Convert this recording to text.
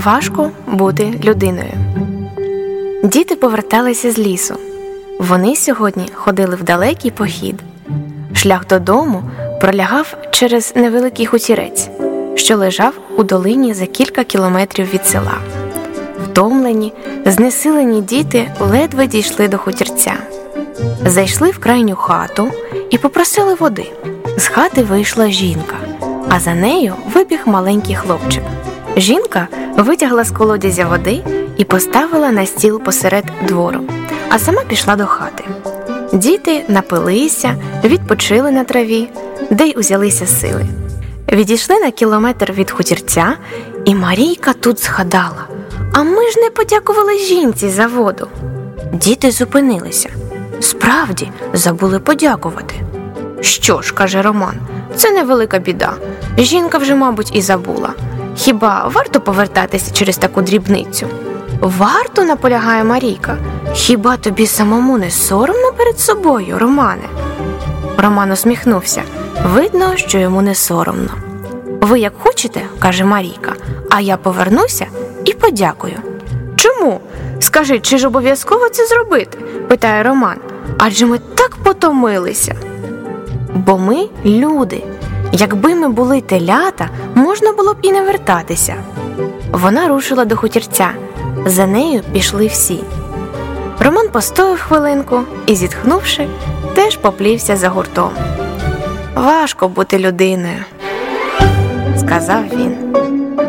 Важко бути людиною. Діти поверталися з лісу. Вони сьогодні ходили в далекий похід. Шлях додому пролягав через невеликий хутірець, що лежав у долині за кілька кілометрів від села. Втомлені, знесилені діти ледве дійшли до хутірця. Зайшли в крайню хату і попросили води. З хати вийшла жінка, а за нею вибіг маленький хлопчик. Жінка витягла з колодязя води і поставила на стіл посеред двору, а сама пішла до хати. Діти напилися, відпочили на траві, де й узялися сили. Відійшли на кілометр від хутірця, і Марійка тут згадала: «А ми ж не подякували жінці за воду». Діти зупинилися. Справді, забули подякувати. «Що ж, – каже Роман, – це невелика біда. Жінка вже, мабуть, і забула. Хіба варто повертатися через таку дрібницю?» «Варто, – наполягає Марійка. Хіба тобі самому не соромно перед собою, Романе?» Роман усміхнувся. Видно, що йому не соромно. «Ви як хочете, – каже Марійка, – а я повернуся і подякую». «Чому? Скажи, чи ж обов'язково це зробити?» – питає Роман. «Адже ми так потомилися». «Бо ми люди. Якби ми були телята, можна було б і не вертатися». Вона рушила до хутірця. За нею пішли всі. Роман постояв хвилинку і, зітхнувши, теж поплівся за гуртом. «Важко бути людиною», – сказав він.